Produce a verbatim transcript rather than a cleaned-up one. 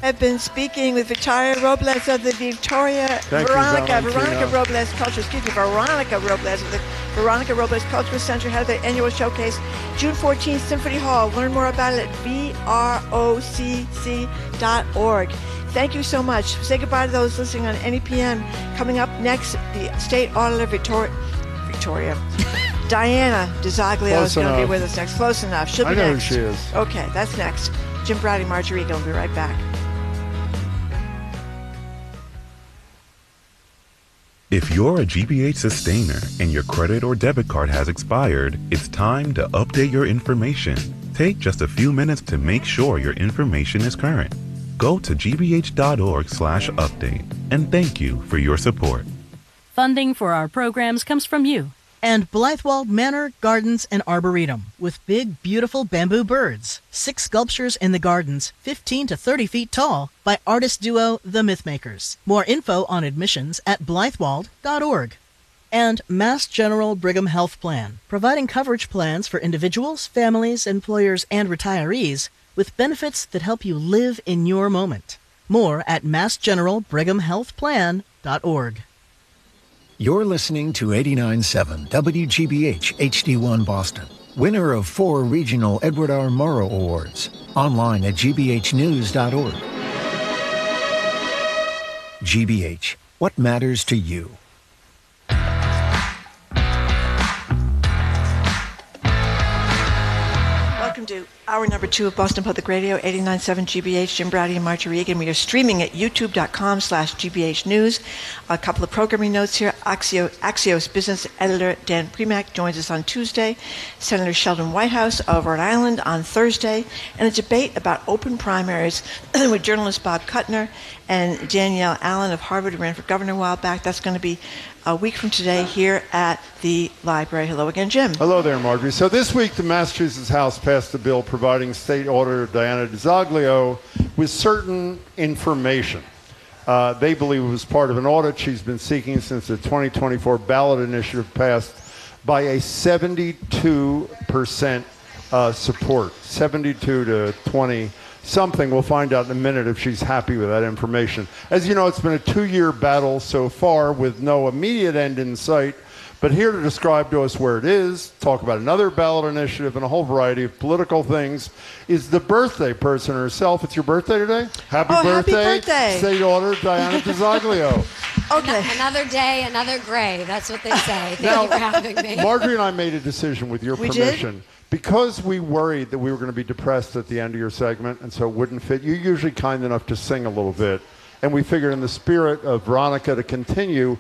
have been speaking with Victoria Robles of the Victoria Thank Veronica you, Veronica Robles Culture. Excuse me, Veronica Robles of the Veronica Robles Cultural Center had their annual showcase June fourteenth, Symphony Hall. Learn more about it at V R O C C dot org. Thank you so much. Say goodbye to those listening on N E P M. Coming up next, the State Auditor Victoria Victoria. Diana DiZoglio is going to be with us next. Close enough. She'll be I know next. who she is. Okay, that's next. Jim Browdy, Marjorie Egan will be right back. If you're a G B H sustainer and your credit or debit card has expired, it's time to update your information. Take just a few minutes to make sure your information is current. Go to g b h dot org slash update, and thank you for your support. Funding for our programs comes from you. And Blythewald Manor Gardens and Arboretum, with big, beautiful bamboo birds. Six sculptures in the gardens, fifteen to thirty feet tall, by artist duo The Mythmakers. More info on admissions at blythewald dot org. And Mass General Brigham Health Plan, providing coverage plans for individuals, families, employers, and retirees, with benefits that help you live in your moment. More at mass general brigham health plan dot org. You're listening to eighty-nine point seven W G B H H D one Boston, winner of four regional Edward R. Murrow Awards. Online at g b h news dot org. G B H, what matters to you? Welcome to hour number two of Boston Public Radio, eighty-nine point seven G B H, Jim Browdy and Marjorie Egan. We are streaming at youtube dot com slash G B H News. A couple of programming notes here. Axio, Axios business editor Dan Primack joins us on Tuesday. Senator Sheldon Whitehouse of Rhode Island on Thursday. And a debate about open primaries with journalist Bob Kuttner and Danielle Allen of Harvard, who ran for governor a while back. That's going to be a week from today here at the library. Hello again, Jim. Hello there, Marjorie. So this week, the Massachusetts House passed a bill providing State Auditor Diana DiZoglio with certain information. Uh, they believe it was part of an audit she's been seeking since the twenty twenty-four ballot initiative passed by a seventy-two percent uh, support, seventy-two to twenty something. We'll find out in a minute if she's happy with that information. As you know, it's been a two-year battle so far with no immediate end in sight. But here to describe to us where it is, talk about another ballot initiative and a whole variety of political things, is the birthday person herself. It's your birthday today? Happy oh, birthday, happy birthday, State Auditor Diana DiZoglio. Okay. Another day, another gray. That's what they say. Thank now, you for having me. Marjorie and I made a decision with your we permission. Did? Because we worried that we were going to be depressed at the end of your segment, and so it wouldn't fit. You're usually kind enough to sing a little bit. And we figured in the spirit of Veronica to continue,